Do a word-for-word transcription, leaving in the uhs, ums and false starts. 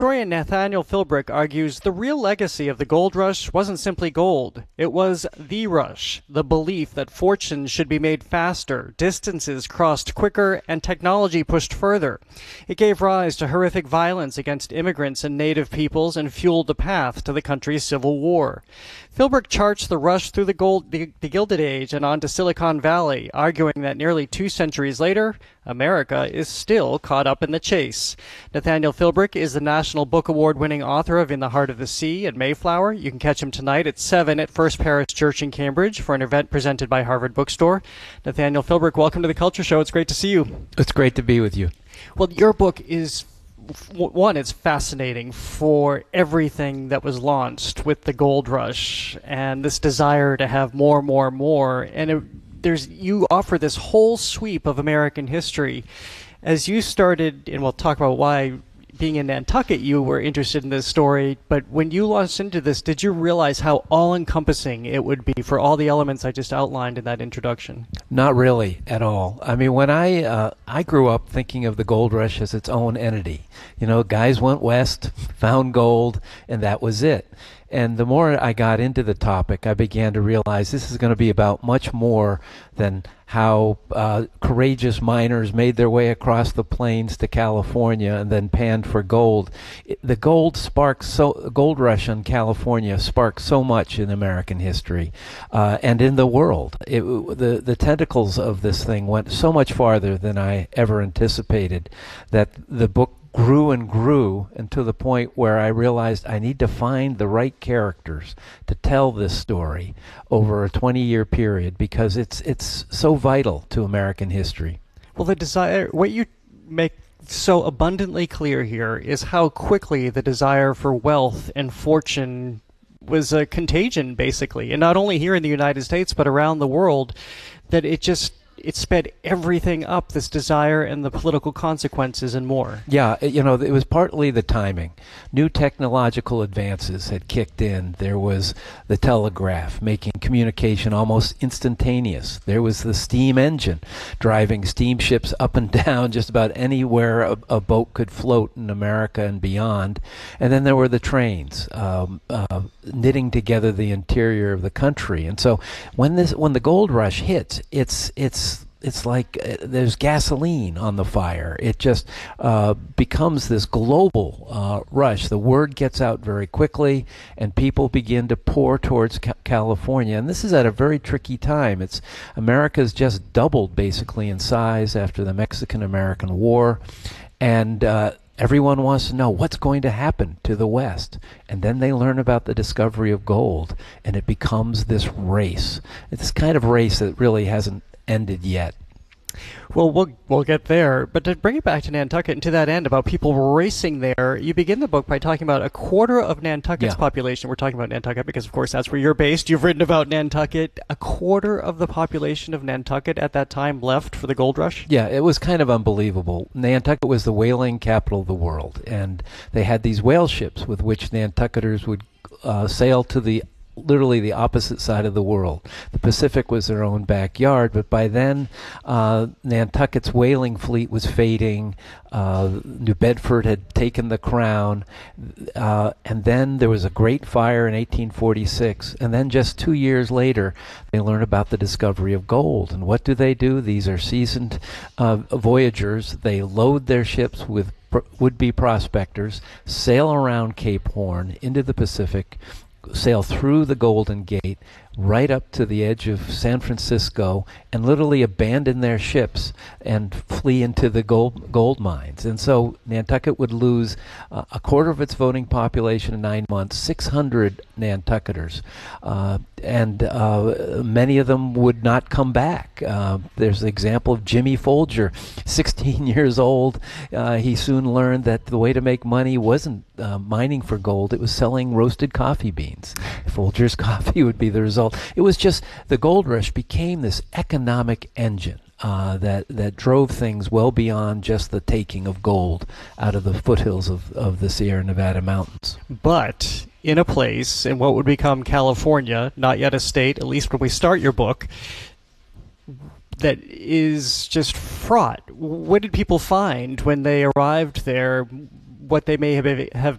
Historian Nathaniel Philbrick argues the real legacy of the gold rush wasn't simply gold. It was the rush, the belief that fortunes should be made faster, distances crossed quicker, and technology pushed further. It gave rise to horrific violence against immigrants and native peoples and fueled the path to the country's civil war. Philbrick charts the rush through the, gold, the, the Gilded Age and onto Silicon Valley, arguing that nearly two centuries later, America is still caught up in the chase. Nathaniel Philbrick is the National Book Award-winning author of In the Heart of the Sea and Mayflower. You can catch him tonight at seven at First Parish Church in Cambridge for an event presented by Harvard Bookstore. Nathaniel Philbrick, welcome to the Culture Show. It's great to see you. It's great to be with you. Well, your book is, one, it's fascinating for everything that was launched with the gold rush and this desire to have more, more, more. And it, there's you offer this whole sweep of American history. As you started, and we'll talk about why being in Nantucket you were interested in this story, but when you launched into this, did you realize how all-encompassing it would be for all the elements I just outlined in that introduction? Not really at all. I mean, when I uh, I grew up thinking of the gold rush as its own entity. You know, guys went west, found gold, and that was it. And the more I got into the topic, I began to realize this is going to be about much more than how uh, courageous miners made their way across the plains to California and then panned for gold. It, the gold sparked so gold rush in California sparked so much in American history uh, and in the world. It, the the tentacles of this thing went so much farther than I ever anticipated that the book grew and grew, and to the point where I realized I need to find the right characters to tell this story over a twenty-year period because it's it's so vital to American history. Well, the desire, what you make so abundantly clear here is how quickly the desire for wealth and fortune was a contagion, basically, and not only here in the United States, but around the world, that it just it sped everything up, this desire and the political consequences and more. Yeah, you know, it was partly the timing. New technological advances had kicked in. There was the telegraph, making communication almost instantaneous. There was the steam engine, driving steamships up and down just about anywhere a, a boat could float in America and beyond. And then there were the trains, um, uh, knitting together the interior of the country. And so when this, when the gold rush hits, it's it's It's like uh, there's gasoline on the fire. It just uh, becomes this global uh, rush. The word gets out very quickly, and people begin to pour towards ca California. And this is at a very tricky time. It's America's just doubled basically in size after the Mexican-American War, and uh, everyone wants to know what's going to happen to the West. And then they learn about the discovery of gold, and it becomes this race. It's this kind of race that really hasn't ended yet. Well, we'll we'll get there, but to bring it back to Nantucket and to that end about people racing there, you begin the book by talking about a quarter of Nantucket's Yeah. population. We're talking about Nantucket because, of course, that's where you're based. You've written about Nantucket. A quarter of the population of Nantucket at that time left for the gold rush? Yeah, it was kind of unbelievable. Nantucket was the whaling capital of the world, and they had these whale ships with which Nantucketers would uh, sail to the literally the opposite side of the world. The Pacific was their own backyard, but by then uh, Nantucket's whaling fleet was fading. Uh, New Bedford had taken the crown, uh, and then there was a great fire in eighteen forty-six, and then just two years later they learn about the discovery of gold. And what do they do? These are seasoned uh, voyagers. They load their ships with pr would-be prospectors, sail around Cape Horn into the Pacific, sail through the Golden Gate, right up to the edge of San Francisco, and literally abandon their ships and flee into the gold gold mines. And so Nantucket would lose uh, a quarter of its voting population in nine months, six hundred Nantucketers, uh, and uh, many of them would not come back. Uh, there's the example of Jimmy Folger, sixteen years old. Uh, he soon learned that the way to make money wasn't uh, mining for gold, it was selling roasted coffee beans. Folger's coffee would be the result. It was just, the gold rush became this economic engine uh, that, that drove things well beyond just the taking of gold out of the foothills of, of the Sierra Nevada mountains. But in a place in what would become California, not yet a state, at least when we start your book, that is just fraught. What did people find when they arrived there? what they may have been, have